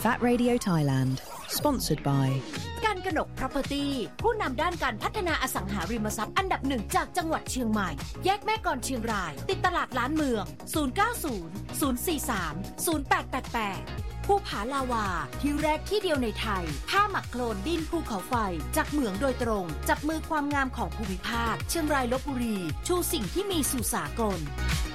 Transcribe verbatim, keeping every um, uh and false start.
Fat Radio Thailand Sponsored by การกนก Property ผู้นำด้านการพัฒนาอสังหาริมทรัพย์อันดับหนึ่งจากจังหวัดเชียงใหม่แยกแม่กลอนเชียงรายติดตลาดล้านเมืองศูนย์ เก้า ศูนย์ ศูนย์ สี่ สาม ศูนย์ แปด แปด แปดภูผาลาวาที่แรกที่เดียวในไทยผ้าหมักโคลนดินภูเขาไฟจากเหมืองโดยตรงจับมือความงามของภูมิภาคเชียงรายลพบุรีชูสิ่งที่มีสู่สากล